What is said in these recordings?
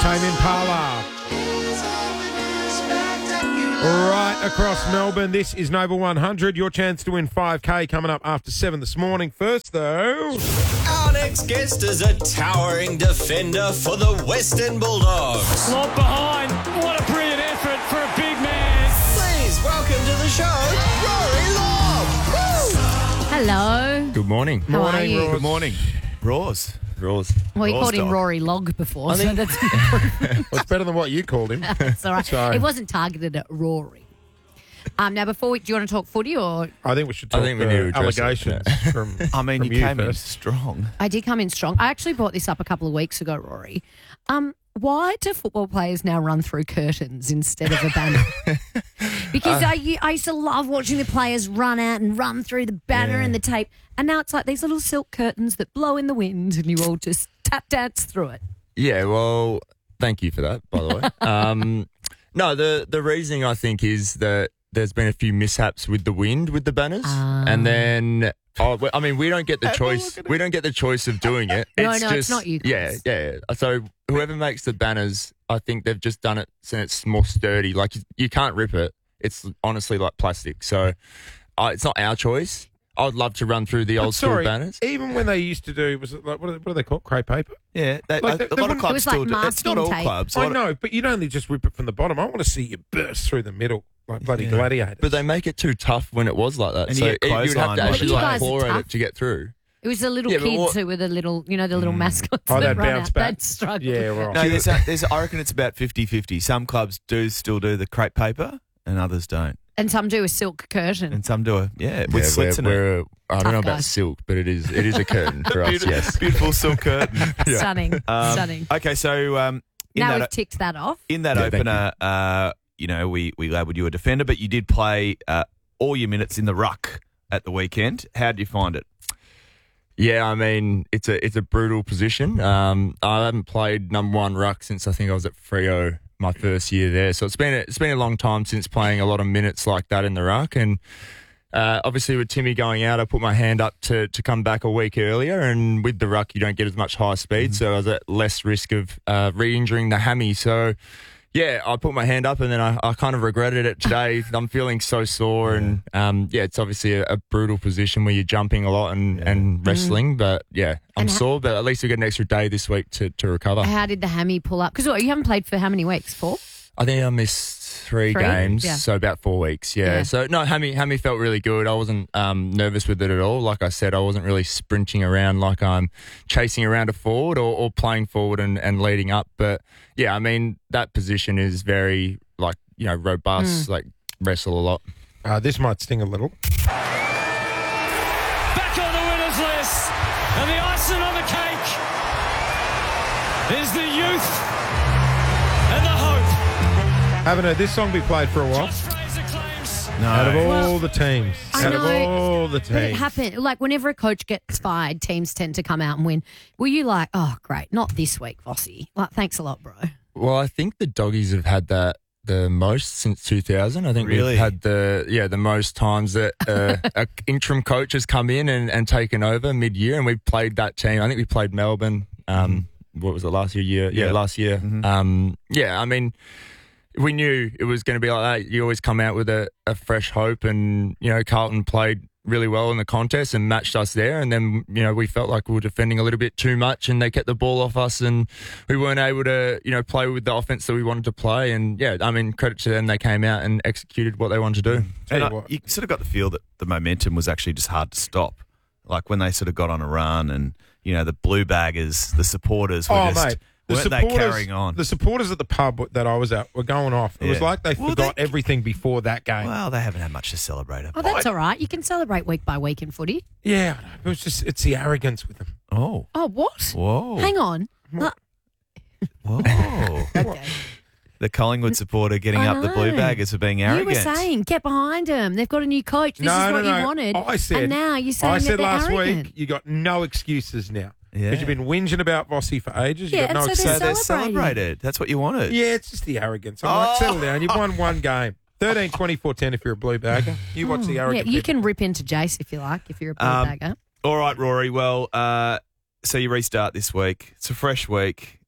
Tame Impala. Right across Melbourne, this is Nova 100. Your chance to win 5K coming up after 7 this morning. First, though... Our next guest is a towering defender for the Western Bulldogs. Lob behind. What a brilliant effort for a big man. Please welcome to the show, Rory Lobb. Hello. Good morning. How are you? Roz. Good morning. Roars. Well, you called him Rory Log before, so that's Well, it's better than what you called him. it's all right. So- It wasn't targeted at Rory. Now, do you want to talk footy or... I think we should talk I think we need to address allegations it. from I mean, from you came in first. strong. I did come in strong. I actually brought this up a couple of weeks ago, Rory. Why do football players now run through curtains instead of a banner? Because I used to love watching the players run out and run through the banner and the tape. And now it's like these little silk curtains that blow in the wind and you all just tap dance through it. Yeah, well, thank you for that, by the way. No, the reasoning, I think, is that there's been a few mishaps with the wind with the banners. And then, I mean, we don't get the choice. We don't get the choice of doing it. No, it's not you guys. Yeah. So whoever makes the banners, I think they've just done it so it's more sturdy. Like, you can't rip it. It's honestly like plastic. So it's not our choice. I would love to run through the old school banners. Even when they used to do, was it like, what do they call it? Crepe paper? Yeah, Like, a lot of It clubs was like still do. It's not all masking tape. clubs. I know, but you'd only just rip it from the bottom. I want to see you burst through the middle like bloody gladiators. But they make it too tough when it was like that. And so you get you'd have clothesline to ones. actually You like guys are claw at tough. it to get through. It was the little Yeah, but kids what- who were the little, the little mascots Oh, that they'd run bounce out. back. They'd struggle. Yeah, right. No, I reckon it's about 50-50. Some clubs do still do the crepe paper and others don't. And some do a silk curtain. And some do with slits in it. I don't know Tough about guys. silk, but it is a curtain for us. Beautiful, Yes. beautiful silk curtain. Stunning. Stunning. Okay, so Now we've ticked that off. in that Yeah, thank opener, we labelled you a defender, but you did play all your minutes in the ruck at the weekend. How did you find it? Yeah, I mean it's a brutal position. I haven't played number one ruck since I think I was at Freo my first year there. So it's been a long time since playing a lot of minutes like that in the ruck. And obviously with Timmy going out, I put my hand up to come back a week earlier. And with the ruck, you don't get as much high speed, so I was at less risk of re-injuring the hammy. So yeah, I put my hand up and then I kind of regretted it today. I'm feeling so sore and it's obviously a brutal position where you're jumping a lot and wrestling. But yeah, I'm sore, but at least we get an extra day this week to recover. How did the hammy pull up? Because you haven't played for how many weeks? 4? I think I missed three games, Yeah. so about 4 weeks. Yeah. So no, hammy felt really good. I wasn't nervous with it at all. Like I said, I wasn't really sprinting around like I'm chasing around a forward or playing forward and leading up. But yeah, I mean that position is very robust. Like wrestle a lot. This might sting a little. Back on the winners list. And the icing on the cake is the youth and the hope. Haven't heard this song be played for a while. Josh Fraser claims. Out of all Well, the teams. I Out of know, all the But it teams. happened. Like whenever a coach gets fired, teams tend to come out and win. Were you like, oh, great, not this week, Vossi? Like, thanks a lot, bro. Well, I think the Doggies have had that the most since 2000. I think Really? we've had the most times that an interim coach has come in and taken over mid-year, and we played that team. I think we played Melbourne. What was it, last year? Yeah, last year. I mean, we knew it was going to be like that. You always come out with a fresh hope, and Carlton played really well in the contest and matched us there, and then we felt like we were defending a little bit too much and they kept the ball off us and we weren't able to play with the offense that we wanted to play. And yeah, I mean, credit to them, they came out and executed what they wanted to do. Tell you And what. you sort of got the feel that the momentum was actually just hard to stop. Like when they sort of got on a run and, the blue baggers, the supporters were mate. weren't they carrying on? The supporters at the pub that I was at were going off. It was Yeah. like they Well, forgot they- everything before that game. Well, they haven't had much to celebrate. Oh, that's all right. You can celebrate week by week in footy. Yeah, I know. It was just, it's the arrogance with them. Oh. Oh, what? Whoa. Hang on. Whoa. Okay. The Collingwood supporter getting I up the blue know. baggers for being You arrogant. were saying, get behind them. They've got a new coach. This is what you wanted. I said, and now you're saying I that said they're last arrogant. week, you got no excuses now. Yeah. Because you've been whinging about Vossi for ages. You Yeah, got no and so excuses. So they're celebrating. celebrated. That's what you wanted. Yeah, it's just the arrogance. I'm like, settle down. You've won one game. 13, 24, 10 if you're a blue bagger. You watch the Yeah, arrogant you people. can rip into Jace if you like, if you're a blue bagger. All right, Rory. Well, so you restart this week. It's a fresh week.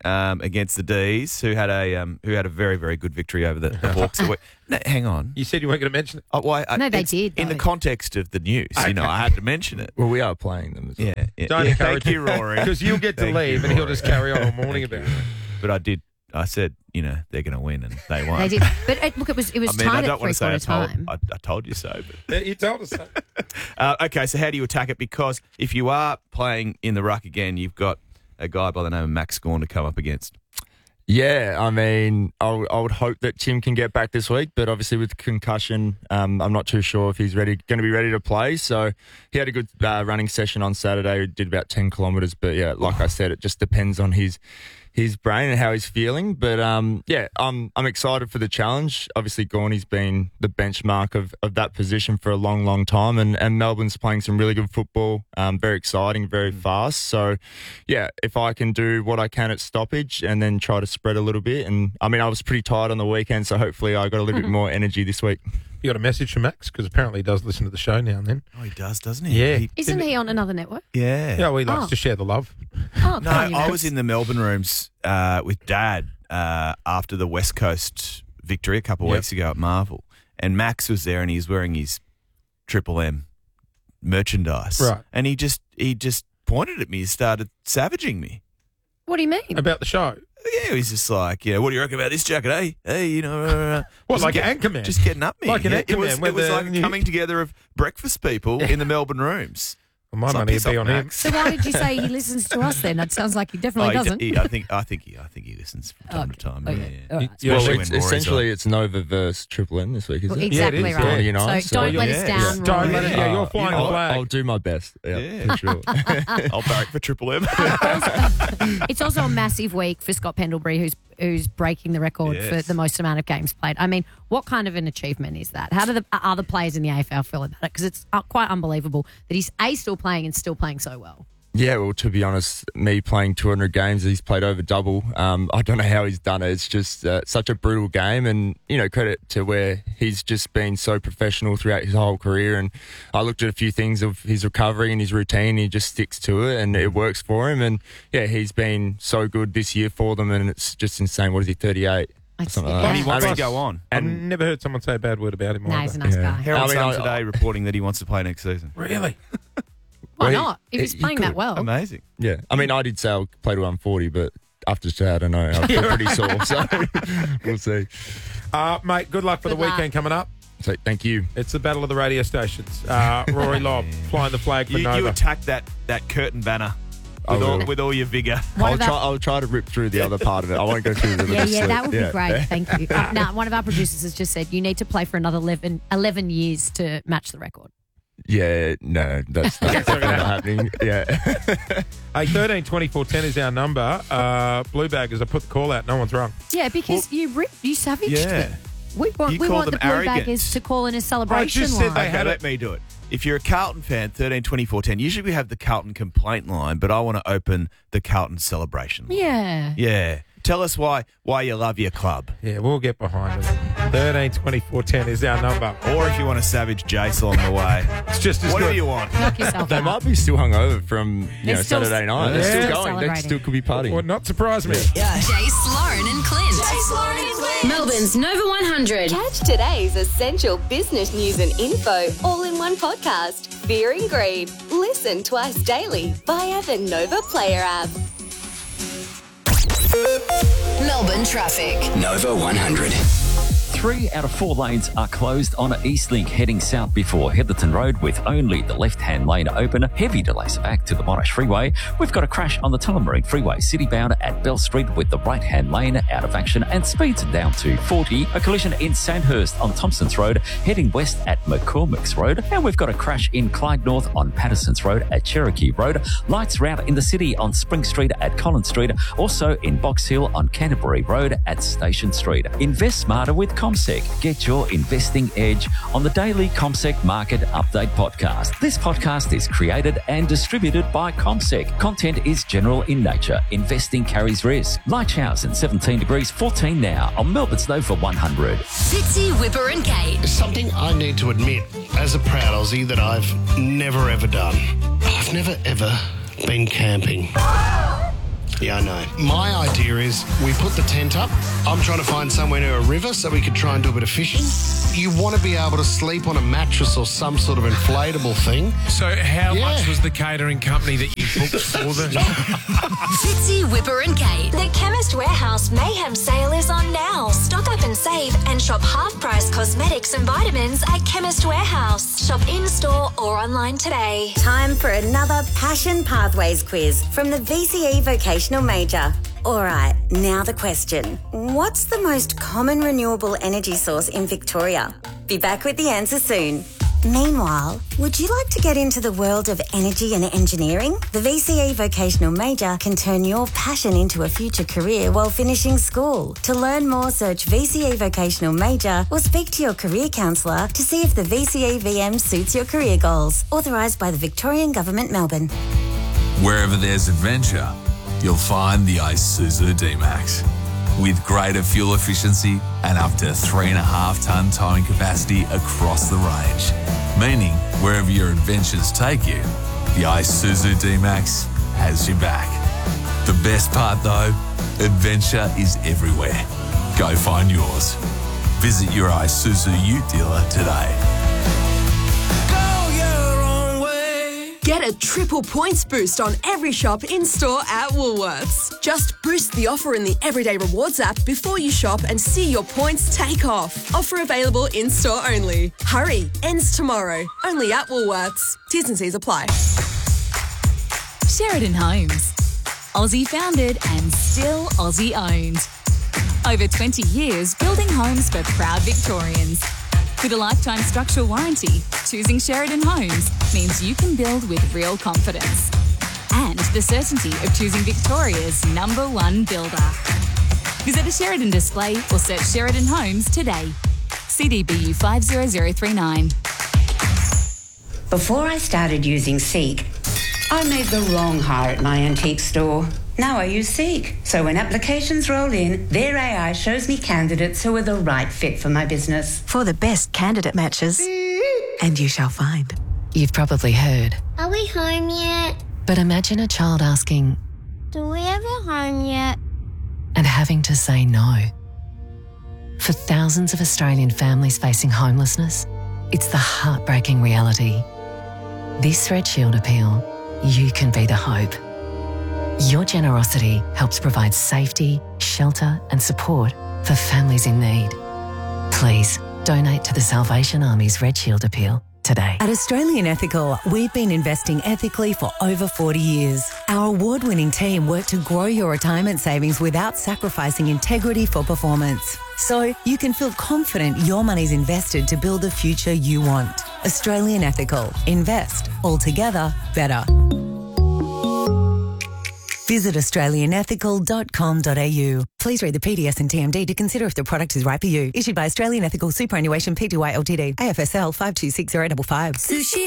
against the D's, who had a very, very good victory over the Hawks. No, hang on. You said you weren't going to mention it. No, they did, In the though. context of the news, I had to mention it. Well, we are playing them as well. Yeah. Don't encourage Thank you, him. Rory. Because you'll get to Thank leave you, and he'll Rory. just carry on all morning about it. But I said, they're going to win, and they won. They did. But look, it was I mean, I tied don't at want to say three-quarter time. I told you so. But. You told us that. Okay, so how do you attack it? Because if you are playing in the ruck again, you've got a guy by the name of Max Gawn to come up against. Yeah, I mean, I would hope that Tim can get back this week, but obviously with concussion, I'm not too sure if he's going to be ready to play. So he had a good running session on Saturday. He did about 10 kilometres, but yeah, like I said, it just depends on his brain and how he's feeling. But yeah, I'm excited for the challenge. Obviously, Gorney's been the benchmark of that position for a long, long time, and Melbourne's playing some really good football. Very exciting, very fast. So yeah, if I can do what I can at stoppage and then try to spread a little bit, and I mean, I was pretty tired on the weekend, so hopefully I got a little bit more energy this week. You got a message from Max? Because apparently he does listen to the show now and then. Oh, he does, doesn't he? Yeah. Isn't he on another network? Yeah. Yeah, well, he likes to share the love. Oh, No, I was in the Melbourne rooms with Dad after the West Coast victory a couple of weeks ago at Marvel, and Max was there, and he's wearing his Triple M merchandise, Right. And he just pointed at me and started savaging me. What do you mean? About the show. Yeah, he was just like, what do you reckon about this jacket? Hey, What, just like Anchorman? just getting up me. Like an It Anchorman was with like the- a coming together of breakfast people in the Melbourne rooms. Well, my It's like, money would piss be off, on him. Max. So why did you say he listens to us then? That sounds like he definitely doesn't. I think he listens from time to time. Okay. Yeah. All right. Yeah, Well, she- it's essentially it's Nova versus Triple M this week, isn't it? Exactly Yeah, it is, right. yeah. You know, so don't so- let Yeah. us down, Don't Rory. let it. Yeah, you're flying the I'll flag. do my best. Yeah, for sure. I'll barrack for Triple M. It's also a massive week for Scott Pendlebury, who's breaking the record for Yes. the most amount of games played. I mean, what kind of an achievement is that? How do the other players in the AFL feel about it? Because it's quite unbelievable that he's still playing and still playing so well. Yeah, well, to be honest, me playing 200 games, he's played over double. I don't know how he's done it. It's just such a brutal game, and credit to where he's just been so professional throughout his whole career. And I looked at a few things of his recovery and his routine. He just sticks to it, and it works for him. And yeah, he's been so good this year for them, and it's just insane. What is he, 38? Something like Yeah. And he wants to And- go on. I've never heard someone say a bad word about him. No, either. he's a nice guy. Herald I mean, Sun today reporting that he wants to play next season. Really? Why Well, not? If he's he playing that could. well. Amazing. Yeah, I mean, I did say I'll play to 140, but after today, I don't know. I feel pretty sore, so we'll see. Mate, good luck for Good the weekend coming up. So thank you. It's the battle of the radio stations. Rory Lobb flying the flag for You Nova. attack that curtain banner with all your vigour. What about- I'll try to rip through the other part of it. I won't go through the Yeah, that would be Yeah. great. Thank you. Now, one of our producers has just said you need to play for another 11 years to match the record. Yeah, no, that's definitely not happening. Yeah. Hey, 13 24 10 is our number. Blue Baggers, I put the call out. No one's wrong. Yeah, because you savaged Yeah. them. We want You call the them Blue arrogant. Baggers to call in a celebration just said line. they had Let me do it. If you're a Carlton fan, 13 24 10, usually we have the Carlton complaint line, but I want to open the Carlton celebration line. Yeah. Yeah. Tell us why you love your club. Yeah, we'll get behind it. 13 24 10 is our number. Or if you want to savage Jace along the way. It's just as Whatever good. you want. Knock yourself They out. might be still hungover from They're still- Saturday night. Yeah. They're still Still going. They celebrating. still could be partying. Would not surprise me. Jace, Lauren and Clint. Melbourne's Nova 100. Catch today's essential business news and info all in one podcast. Fear and Greed. Listen twice daily via the Nova Player app. Melbourne traffic. Nova 100. 3 out of 4 lanes are closed on Eastlink heading south before Heatherton Road with only the left-hand lane open. Heavy delays back to the Monash Freeway. We've got a crash on the Tullamarine Freeway citybound at Bell Street with the right-hand lane out of action and speeds down to 40. A collision in Sandhurst on Thompson's Road heading west at McCormick's Road. And we've got a crash in Clyde North on Patterson's Road at Cherokee Road. Lights are out in the city on Spring Street at Collins Street. Also in Box Hill on Canterbury Road at Station Street. Invest smarter with CommSec. Get your investing edge on the daily CommSec Market Update podcast. This podcast is created and distributed by CommSec. Content is general in nature. Investing carries risk. Light showers and 17 degrees 14 now on Melbourne's Nova 100. Fitzy, Whipper and Kate. Something I need to admit as a proud Aussie that I've never ever done. I've never ever been camping. Yeah, I know. My idea is we put the tent up. I'm trying to find somewhere near a river so we could try and do a bit of fishing. You want to be able to sleep on a mattress or some sort of inflatable thing. So how much was the catering company that you booked for the... Fitzy, Whipper and Kate. The Chemist Warehouse Mayhem sale is on now. Stock up and save and shop half-price cosmetics and vitamins at Chemist Warehouse. Shop in-store or online today. Time for another Passion Pathways quiz from the VCE Vocational Major. All right, now the question. What's the most common renewable energy source in Victoria? Be back with the answer soon. Meanwhile, would you like to get into the world of energy and engineering? The VCE Vocational Major can turn your passion into a future career while finishing school. To learn more, search VCE Vocational Major or speak to your career counsellor to see if the VCE VM suits your career goals. Authorised by the Victorian Government, Melbourne. Wherever there's adventure, you'll find the Isuzu D-Max. With greater fuel efficiency and up to 3.5 tonne towing capacity across the range. Meaning, wherever your adventures take you, the Isuzu D-Max has your back. The best part though, adventure is everywhere. Go find yours. Visit your Isuzu Ute dealer today. Get a triple points boost on every shop in-store at Woolworths. Just boost the offer in the Everyday Rewards app before you shop and see your points take off. Offer available in-store only. Hurry, ends tomorrow. Only at Woolworths. T's and C's apply. Sheridan Homes. Aussie founded and still Aussie owned. Over 20 years building homes for proud Victorians. With a lifetime structural warranty, choosing Sheridan Homes means you can build with real confidence. And the certainty of choosing Victoria's #1 builder. Visit a Sheridan display or search Sheridan Homes today. CDBU 50039. Before I started using Seek, I made the wrong hire at my antique store. Now I use Seek, so when applications roll in, their AI shows me candidates who are the right fit for my business. For the best candidate matches, and you shall find. You've probably heard, Are we home yet? but imagine a child asking Do we have a home yet? and having to say no. For thousands of Australian families facing homelessness, it's the heartbreaking reality. This Red Shield appeal, you can be the hope. Your generosity helps provide safety, shelter and support for families in need. Please donate to the Salvation Army's Red Shield appeal today. At Australian Ethical, we've been investing ethically for over 40 years. Our award-winning team work to grow your retirement savings without sacrificing integrity for performance. So you can feel confident your money's invested to build the future you want. Australian Ethical. Invest. Altogether better. Visit australianethical.com.au. Please read the PDS and TMD to consider if the product is right for you. Issued by Australian Ethical Superannuation Pty Ltd. AFSL 526055. Sushi